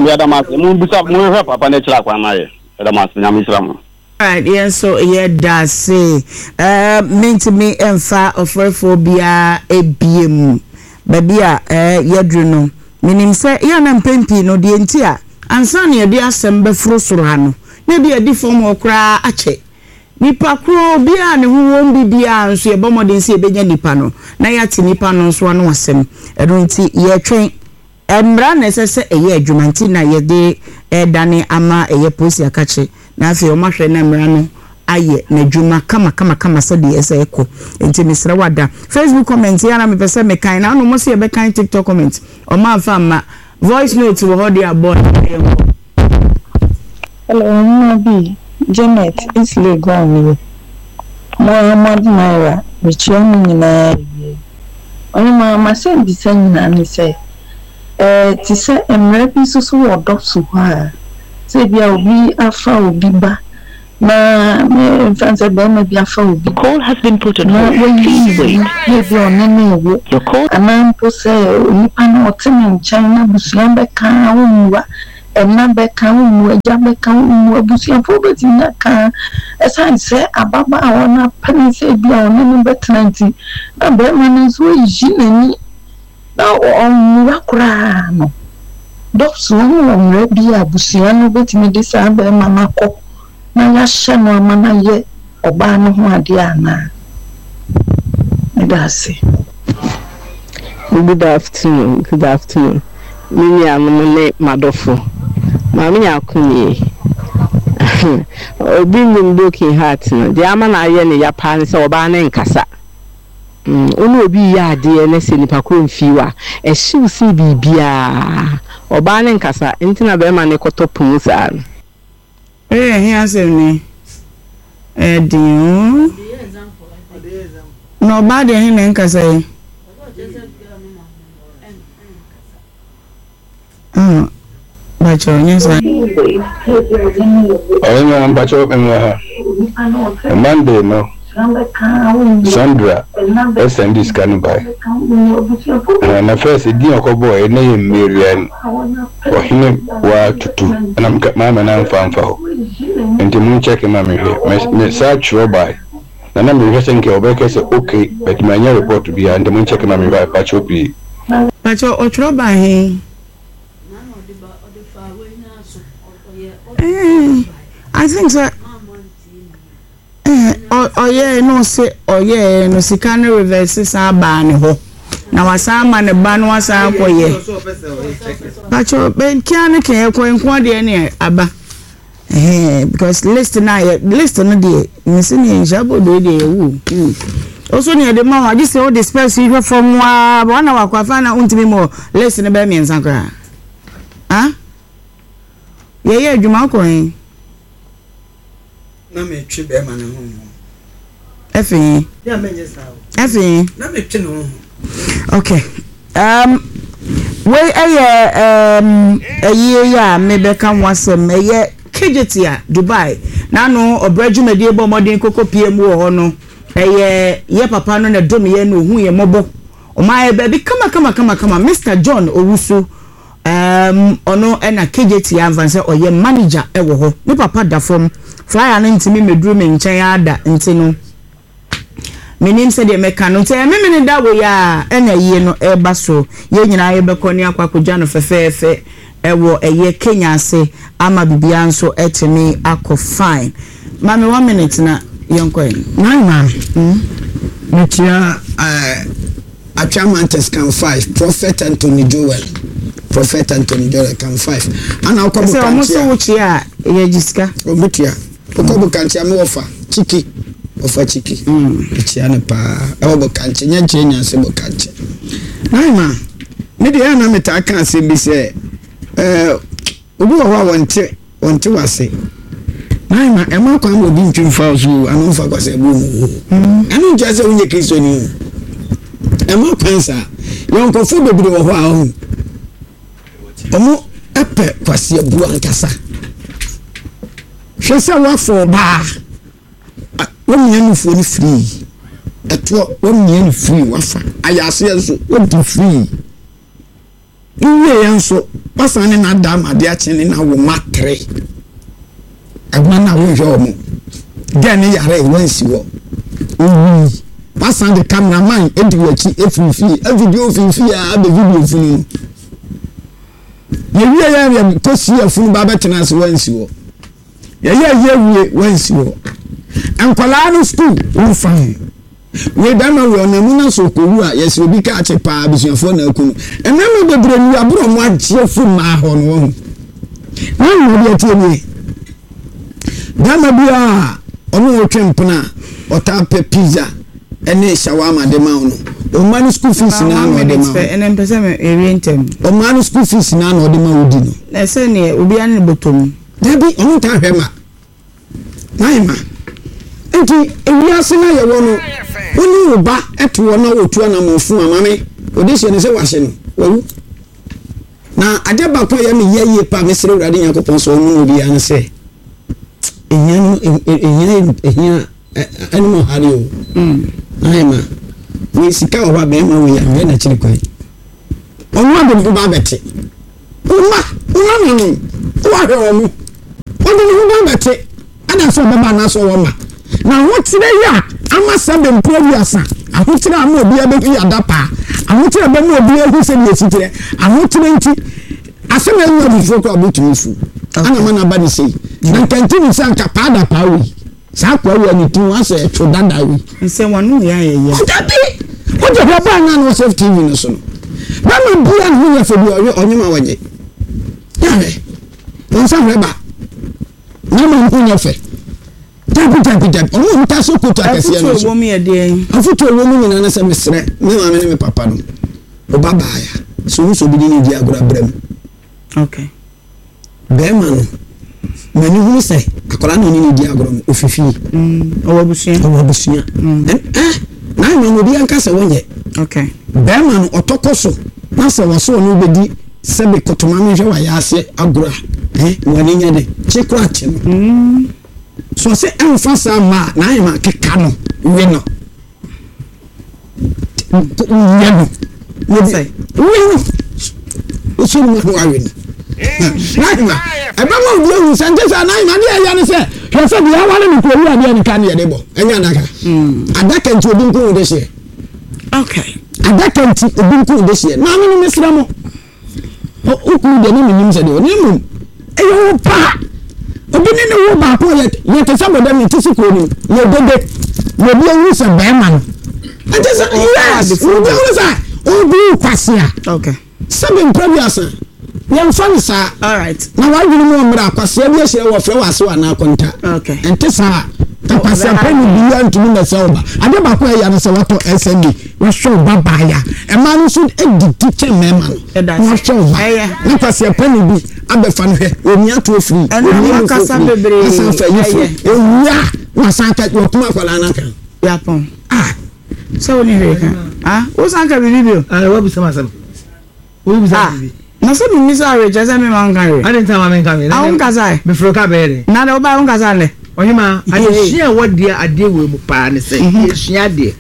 ne chila kwa maye. Right, yes, so yeah, that's say. Mean to me and far of phobia a BM. Babia, yadruno. Meaning say, yan pempi no the entire. And son, your dear Sembe Frosurano. Maybe a deform or cry ache. Nipa kro bia ne ho won bibia nso ye bomodin se ebenya nipa no na ya ti nipa no nso anu asem ero nti ye twen emra na sese eye adwumanti na ye de dane ama eye posi akache na afi o mahwe na mra no aye na dwuma kama so de ese eko enti misra wada Facebook comment ya na me pese me kan na no mo se ye be kan TikTok comment o ma fa ma voice note wo hodi abon hello nabi Janet isle gwan Muhammad Naira michiamu nyina oni ma send bi sanyina ni say ti say emre bi so wo doctor ha say bia obi afa obi ba na me fancy ba me bia afa obi call has been put on hold please wait you on name your call anan po say ni pa otemi China busuan be kan wonwa emna be kan wonwa ja be kan wonwa busuan fo be tin kan esan say ababa awona pani say bia on be 20 na be man so yi nani na on wakura no doctor won re bia busuan no betimi de sa be mama ko na ya sheno amana ye oba no ho ade ana ndase. Good afternoon. Mimi amune madofo. Mami yakuni. Obi nim broken heart no. De ama na aye ne yapa ne se oba na nkasa. Onu obi ya ade ne se nipa ko mfiwa. Ehyiw si bibia. Oba na nkasa ntina be ma ne kotopun sa. Here say ni. Din. No bad de hin nkasa yi. Bacho nyesa. Oya bacho emwa. Monday no. Sandra send this can buy. Na first di okobo e na ye Marian. Ohine wa tutu. Na mama na mfa ho. Enti mun check mama me search buy. Na me hwese nke obeke se okay, but my report be and mun check mama buy bacho bi. Bacho otro buy he. I think so. No say no sikane reverse sa ba ne ho. Na wasa ma ne ba no wasa akoye. Pacho ben kiane ke ekwo de ne aba. Because list no de nsi ne njabo do de wu. Also ne de ma wa say all the space you from wa na wakwafa na untimi mo list ne be mi nsankra. Ye adwuma ko hen na me twi be ma ne ho efi ya menye sa efi na me twi no okay we ya me be kan wasem Kejetia Dubai na no obrajumedie bo modern koko PM wo ho no ye papa no na dom ye no hu ye mobo o ma be bi kama Mr John Owusu ono ena Kejetia advance oye manager ewo ho me papa da from flyer no ntimi meduru me nchen ada ntino menim se de meka no te me ne da we ya ena yie no eba so ye nyina ye be koni akwakodwa no fefefe ewo eye Kenya ase ama bibia nso etimi akọ fine mami 1 minute na yonko man metia Achamantes can 5 Prophet Anthony Joel can 5 ana ko bukantia se omuso wuchi a ye jiska obutia ko bukantia me ofa chiki ichiane pa e bukantia nya se bukantia man me de na metaka ase bi se obi wa wonte wase na ema kwa mo bi ntwimfa so anu fa kwase bu anu nja se unye Kristo ni ema kwansa yonko fu bebre wo ho a omo epe kwase bu ankasa hwese wa fo ba wonye nu fo ni free eto wonye nu free wafa ayase enso wodi free iwe yanso pasane na dam ade achene na wo matre agba na wo hwe omo den yare wansi wo pasan the cameraman edi wachi efifi video fifi a be video funu ye wie ya to si afunu ba betena se wansi wo ye wie wansi wo enkola no school wo fine we dama we onamu na so kowu a yes obi ka ache pa bisuafo na akunu enam bebre ni aburo mo agye fu ma ho no na no dia tie ni dama bia ono otwempna ota pe pizza ene shawarma de ma no o man school fees na no de ma ene mpese me erentem o man school fees na no de ma odi no na se ne obi an botom dabi onu ta hwema naima enti ewiase na ye wono oni oba eto na otu na mofu amame odi se ne se wase no wawu na ade ba ko ya me ye pa me sere urade yakopon so onu obi an se ehia animo hario naima we sika oba be ma we ya na chiri kwai onu ade ba beti uma no wa he omu odi ni ba beti ana so baba na so wo ma na wotire ya ama sabe mprobi asa ahotire ama obi abeku ya dapa ahotire be mu obi ehu se ni esitire ahotire nti aseme nwa bifo ko abotumi fu ana mana ba ni sei na kantini sanka pada pawi sa kwa wi ani tun ase to dada wi nse wonu ya ye odabi oje baba na no save tv no so ba ma bia no ya febi onyema waje yawe onsa reba na ma nkunya fe tapi onu nta so ko to akese no so wo mi ede afuto wo mu nyina na se mesre me ma me papa no o baba ya so bi ni di agora brem okay be ma no mani hu se akola no ni di agora ofifi owabusia na ma no bi anka se wonye okay be ma no otokoso na se wo so no bedi se be kotoma me hwe wa ya ase agora wani nya de chekwa che no so se emphasize ma na ma keka no we no say we no o so mo wa we na eba mo bi o sanje sa na ma dia ya ne se hwe se dia wale ni ko wi ade ni kan ye de bo enya ndaka adaka nti obi nko de se okay adaka nti obi nko de se na me no mesra mo o ku de ni nim se de o ni mu eyo pa obi ni ne wo ba ko ye te sabo dem ti siko ni ye dede ye bi en se be man ante se yes o bi o sa o bi kwasia okay sabe previous ye mfani sa all right na wa yiri mo mra kwasia bi ehire wo fre wase wa na konta okay ente sa kwasia pe ni bi ya ntumi na se oba ade ba ko ya no se wato SND wo show baba ya e ma no so editi che mema no wo show ba na kwasia pe ni bi abefa no hwe oni ato free oni kasa bebre asa fa yifu ewia wasaka wo kuma kwala na kan ya pon so oni reka o sanka bibio wa bi sama sam o bi sama bi na so mi so are just me man kan re ade tama men kan me na on kasa me fro ka be na le o ba on kasa le ohima ade hia wode ade we mu pa ne se hia de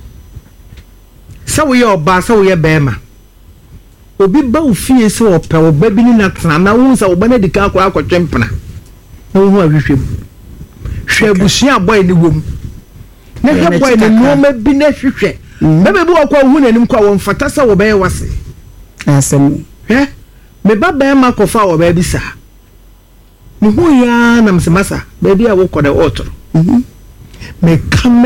so we oba so we bema obi ba ofie se opa oba bi ni na tana na wo sa oba na dika akwa akotwempena na wo hu ahwehwem hwe busia boy ni wom na hwe boy ni no ma bi na hwehwe bebe bi okwa hu nanim kwa wo mfata sa wo be wase asem me baba ma kofa wo ba bi sa me hu ya na msemasa ba bi a wo koda otro me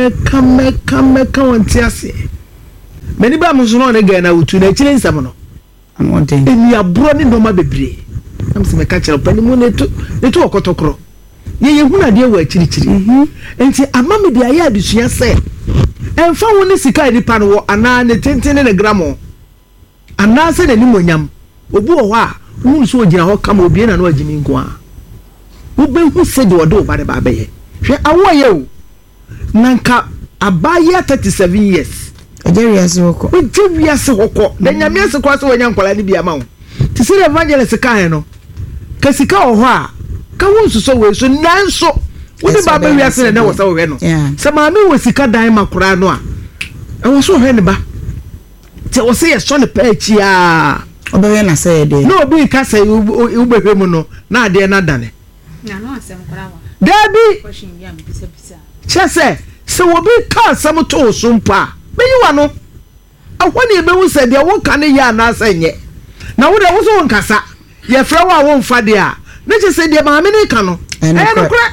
kame wanti ase me ni ba mo so no ne ga na utu na chire nsam no eni abro ni no ma bebre am se me ka kire pa ni mu ne to okotokro ye hu na de wa chirichiri enti ama me de aya adusua se emfa wo ne sika ni pa no wo ana ne tentene ne gramo ana se ne ni monyam obu o ha hu so ogina ho kama obi na no agimi nko a wo be hu se de odo ba de ba be ye hwe awo ye o nanka abaya 37 years Ejeriase hoko. Ejeriase hoko. Na nyamiase kwa so wanya nkwala ni bia ma wo. Ti se evangelist ka he no. Ka sika wo ho a, ka wo nsuso we so nanso. Wo ni ba ba wiase na wo sa wo hwe no. Se ma me wo sika dan makora no a. E wo so hwe ne ba. Ti wo se ye so ne pa echi a. Obewe na se de. No obi ka se u behwe mu no na ade na dane. Na no asem kora wa. Dabi. Question bia me bisa. Chese se wo bi ka asem to so mpa. Meyiwa no ahwani ebe wu se de wo ka ne ya na asenye na wo de wo so nkasa ye fra wa wo mfa de a ne che se de ma me ne ka no no kra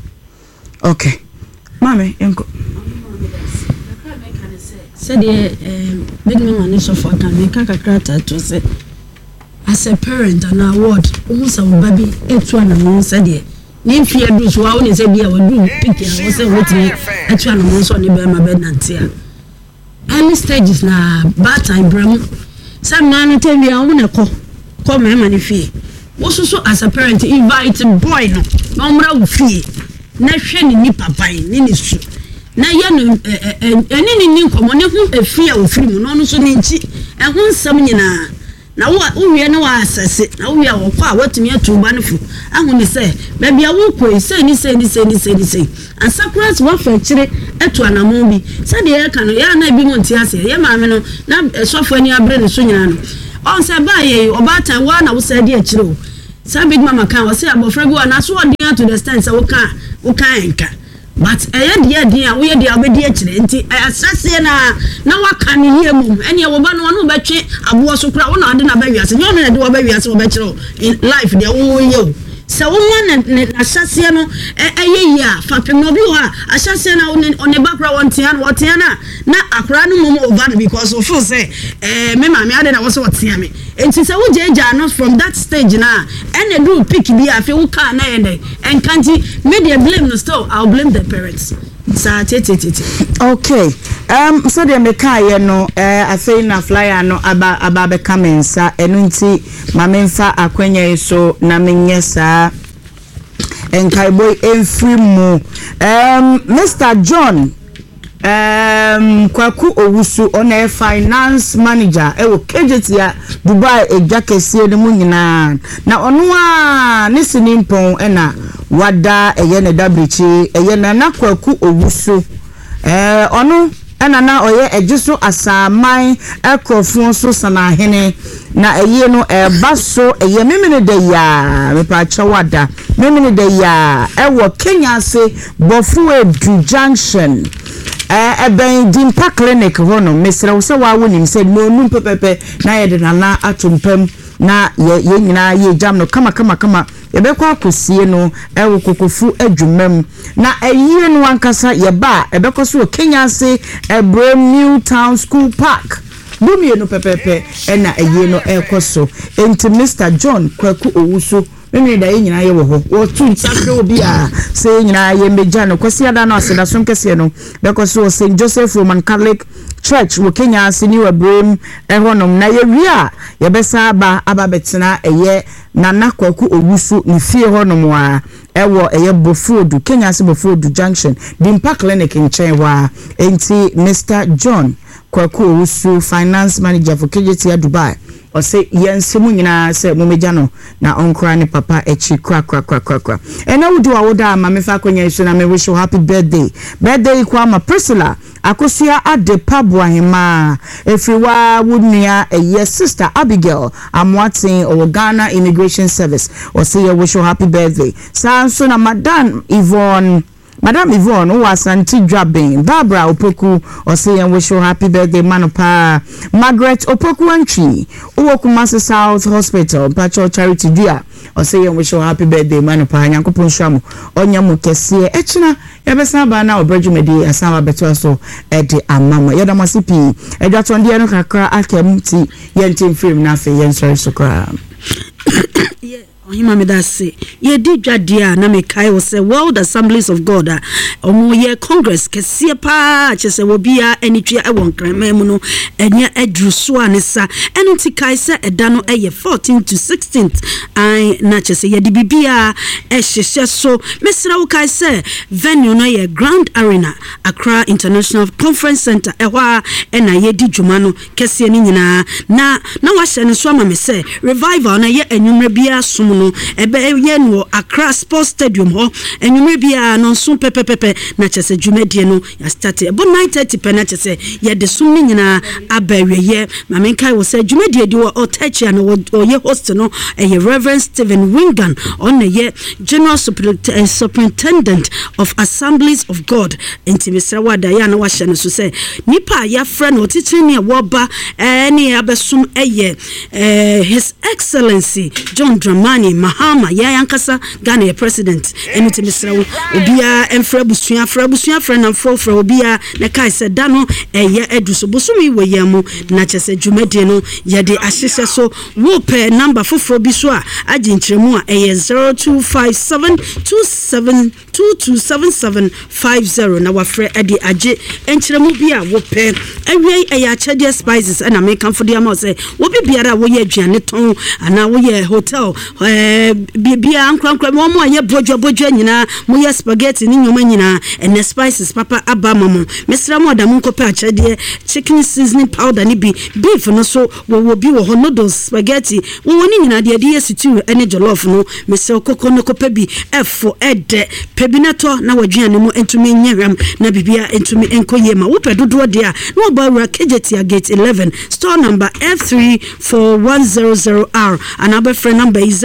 okay mame enko se de me me mane so for kan me ka kakra ta to se as a parent an award almost our baby etu na mo said there ni fie do so wa oni say bia wa do pick ya wo say wetini etu na mo so ne be ma be nantia early stages na bad time bram some man tell me I want to come me fie wo so as a parent invite boy no mra wo fie na hwe ni papa ni su na ye no ni nkomo ne hu efie wo firi mu no so ni nchi ehun sam nyina na wo wie na wa asase na wo wie wo kwa watumi atuba ne fu ahu ni se ba bia wo koi se ni ansakras wa fa kire etu anamo bi se de ye kan ya na bi mo nti ase ye ma me no na sofo ani abre ne so nyina no on se ba ye obatan wa na wo se de akire o sa big mama kan wo se abofra bi wa na so odin to the stand se wo kan enka but dia we dia obedi akire nti asase na waka ne hie mum ene wo ba no no betwe abo so kura wo na ade na ba wiase nyo no de wo ba wiase wo be kire in life dia wo ye se wo man na asase no eye ya fapem no bi ho asase na one bakra wontia na akra no mum over because of feel say me ma me ade na wo so wotia me enti se wo jeja no from that stage na ene do pick bi afi wo ka na ende enkanti media blame no still I'll blame the parents sa okay so dem me kai no afei na flyer no aba be kamensa enu nti ma memfa akwanya so na menye sa enkai boy enfri mu Mr. John Kwaku Owusu on finance manager ewo kejetia Dubai ejakesie ne mu nyina na ono a ne sinimpon na wada eye ne dabrichi eye na Kwaku Owusu ono na oye ejiso asaman ekrofon so sana hene na eye no baso eye memene de ya mepa chawada memene de ya ewo Kenya se Bofu Edu Junction ben Dimpa Clinic hono mesra wo se wa wonim se no num pepepe na ye de na atompam na ye nyina ye jam no kama ye be kwa kosie no ewo kokofu adwumam na ayiye no ankasa ye ba e be koso Kenya se New Town School Park bumi no pepepe na ayiye no ekoso enti Mr. John Kwaku Owusu mimi da nyina ye wo ho wo tu nsakre obi a se nyina ye meja no kwasi ada no aseda so nkese no because so St. Joseph Roman Catholic Church wo Kenya sini wa Brem ehonom na ye wi a ye besa aba betena eye Nana Kwaku Owusu ni fie honom a ewo eye Bofu Edu Kenya se Bofu Edu Junction Dimpa Clinic nchen wa enti Mr. John Kwaku Owusu finance manager for KJT Dubai o se yensemu nyina se mumeja no na onkra ne papa echi kwa ena wudu awoda ma mefa konya iso na me wish you happy birthday kwa ma Priscilla akosia ade pabo ahema efriwa wudnia eye sister Abigail amwatin o Ghana Immigration Service o se you wish you happy birthday sanso na Madam Yvonne who was Santi Drabin Barbara Opoku or say and wish you happy birthday Manopa Margaret Opoku Antri Uwokumasi South Hospital Pacho Charity Dia or say and wish you happy birthday Manopa Yankopon Shamu Onyamu Kesie Echina Yabesa Bana or Brejumedi Asama Betuaso Edi Amama Yadamasipi Edatondi no kakra akemuti yentim film nafe yensori sokra yeah Ohima me da say ye di dwadia na me kai wo say World Assemblies of God omo ye Congress kese pa chese wo bia anitwa e won krama mu no enya adruso anesa enti kai say eda no eye 14th to 16th ai na chese ye di bibia e hyehye so mesra wo kai say venue no ye Grand Arena Accra International Conference Center ehwa na ye di dwuma no kese ni nyina na wa hye ne so ama me say revival na ye anwumre bia som no ebe ye no Accra Sports Stadium ho enwumre bia no so pepepepe na chese dwumadie no ya start ebo 9:30 pe na chese ye de som ni nyina abawe ye mamenkai wo say dwumadie di wo otachi na wo ye host no ye Reverend Stephen Wingan on ye General Superintendent of Assemblies of God intimisra wada ya na wa hye no so say nipa ya friend otitiri ne wo ba ne abesom His Excellency John Dramani Dramani Mahama ya yankasa Ghana ye president enu te mesra wo obia emfra busua fra na fra obia na kai se da no eye eduso bosumi we yamu na chese dwumade no ye de ahyehye so wo pe number foforo bi so a aginkyeremu a eye 025727227750 na wafre ede age enkyeremu bi a wo pe awie eye achede spices na me kan fodi ama say wo bi biara wo ye aduane ton ana wo ye hotel bibia ankrankra mo mo aye bodwo nyina mo ye spaghetti ni nyoma nyina and spices papa abamamo mesra mo da mo nkope achede chicken seasoning powder ni bi beef no so wo bi wo noodles spaghetti wo ni nyina de ye stew ene jollof no mesra kokko no kope bi efo ede pebinato na wadwane mu entumi nyehwam na bibia entumi enkoye ma wo pedodo de a no ba wura Kejetia gate 11 store number F34100R and our friend number is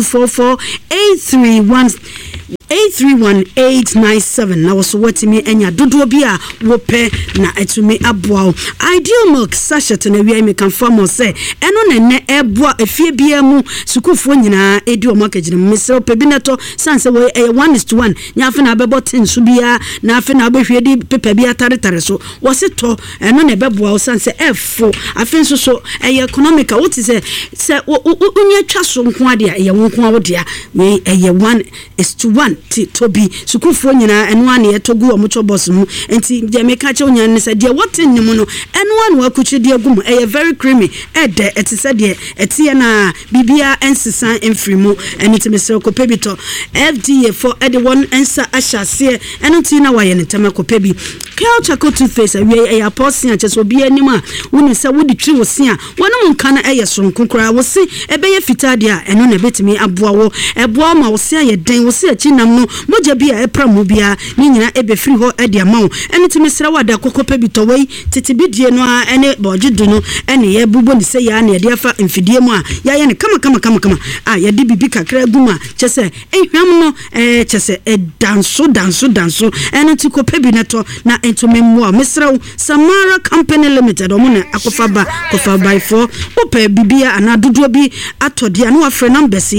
0244-831-897. Now so what me enya dodo bia wo pe na etumi aboa Ideal Milk sachet na wi me kan famo say eno ne eboa efie bia mu sukufo nyina edi o market ni mesel pebinato sanse we 1:1 nyafe na bebo tin so bia na afe na behwe di pepa bia tare so wo se to eno ne beboa o sanse efo afe so economical what is say unya twa so nko ade a ye wonko a wo dia we 1:1 to be sukufo nyina eno ane etogu o mucho boss mu enti je meka che onya ne se de what in mu no eno ane wakuchi de agum very creamy ede etise de etie na bibia ensesa emfrimu eni temese ko pebito FDA for anyone ensa ashase eno ti na waye ne tema ko pebi culture co toothpaste we ya posin a cheso bia anima woni se wodi twi wosi a wono nka na eye sonkokora wosi ebeye fitade a eno na betimi aboa wo eboa ma wosi aye den wosi achi nam no moja bia epra mu bia ni nyina ebe free ho ede amawo eno ti mesra wada kokko pebito wei titibidie no a ene bojedu no ene ye bubo ni se ya na ye de afa mfidie mu a ya ye ne kama a ye de bibi kakra guma chese ehwam no chese danso ene ti ko pebi neto na entumi mu mesra Samara Company Limited omuna akofa by 4 ope bibia ana dodo bi atode ana wafre number si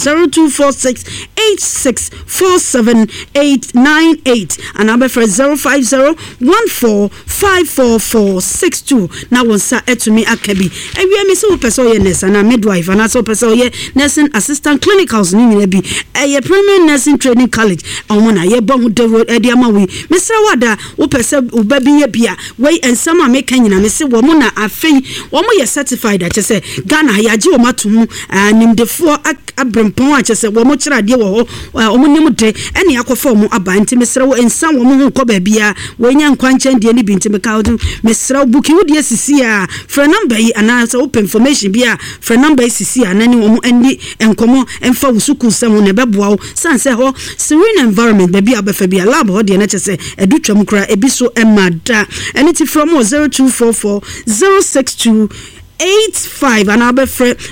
0246864798 ana be for 0501454462 na wonsa etumi akabi ewie me se wo person ye nurse na midwife ana so person ye nursing assistant clinicals ni nyina bi ye premier nursing training college omuna ye bon de road e dia ma wi mesra wada wo person ubabi ye bia we ensama meka nyina me se wo mo na afei wo mo ye certified a chese Ghana ya ji wo matum nimdefo abrempon a chese wo mo kira de wo wo mo nim de ene akofa wo aba nti mesra wo ensa wo mo ho ba bia we nya nkwanchan de ni bi nti meka wo mesra buki wo de sisi a fra number yi ana so open information bia fra number sisi a nani wo mo endi enkomo emfa wo suku sam ne beboa wo sanse ho serene environment ba bia abefa bia lab ho de na chese edutwam kra ebi so emada and it's from 0244-062-85 and I'll be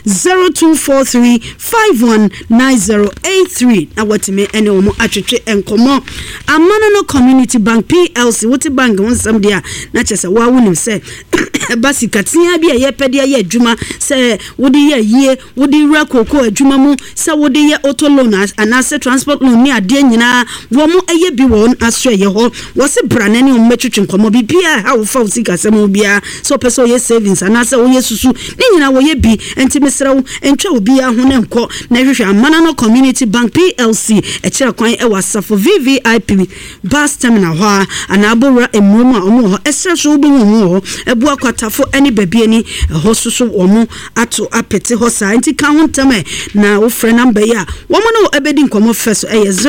0243-519083 na what me ene omo atwetwe enkomo Amana Community Bank PLC what bank won some dia na chese wa wonim se basi katia bia ye pedia ye adwuma se wodi ye yie wodi rakoko adwuma mu se wodi ye auto loan and asset transport loan ni ade nyina wo mo eye bi won asre ye ho wo se brane ne o metwetwe nkomo bibia ha wo fa wo sika sem bia so person ye savings and asa wo ye susu ni nyina wo ye bi enti mesra wo entwa obi a ho ne nko na hwehwe Amana Community Bank PLC e kire kwan e wasafo VVIP bus terminal ho ana abora emuru a omo ho esra so obi ho ebu tafo any baby any hosusu omo ato apete hosa enti ka ho ntame na wo frɛ number ya wo mo no ebedi nkomo first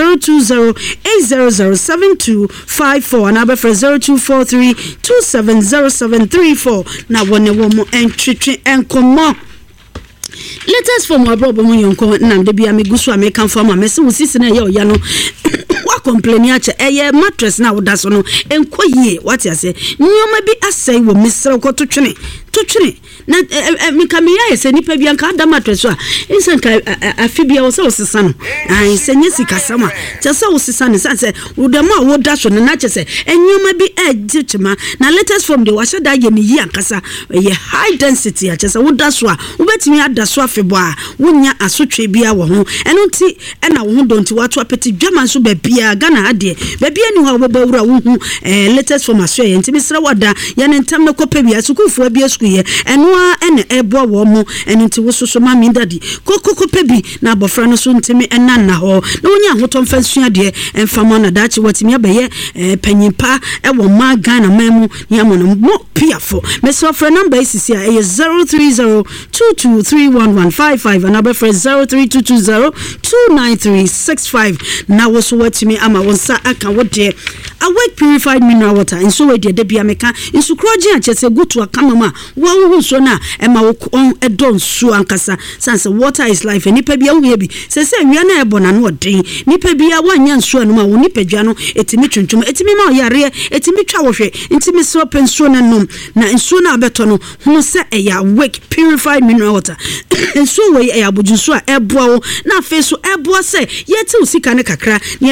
0208007254 na be 0243270734 na wone wo mo entwetwe enkomo latest from abroad mo yonko na de bia megusu American farmer mesi wo sisi na ye oya no wa complain ya che mattress na wo da so no enkoyie what you say nyoma bi asai wo mesra ko to twene na mikamiya ese nipa bia nka da mattress a insan ka afibia wo se wo sesa no ai senye sika sama che se wo sesa ne sanse wo da ma wo da so na che se enyoma bi jichima na latest form de washa da ye ni yi ankasa ye high density a chesa woda so a wobetimi ada so afebo a wonya asotwe bia wo ho eno nti na wo ho donti wato apeti dwama so ba bia Ghana ade ba bia ni ho obawura wo hu latest form aso ye ntimi sra wada ye ne ntam na kopa bia sukufo bia sku ye eno a ene ebo wo mo eno nti wo so ma mi dadi kopa bi na abofra no so ntimi enna na ho na wonya ahotom fa sua de emfama na dachi watimi abaye panyimpa ewo ma Ghana mamu ni amono mo piafo meso for number is here 0302231155 and number for 0322029365 na wo so watimi ama wonsa aka wode awake purified mineral water nso we de bia meka nso kroje a chese gutu akama ma wo hu so na ema wo on edon su ankasa sanse water is life nipa bia wo bi sese wi na ebona na odin nipa bia wanya nsu anu ma wo nipa dwa no etimi twuntum etimi ma yare etimi twa wo hwe ntimi so penso na nom na nsu na abeto no hu se eya awake purified mineral water nsu we eya bojusu a eboa wo na afi so eboa se yeti usika ne kakra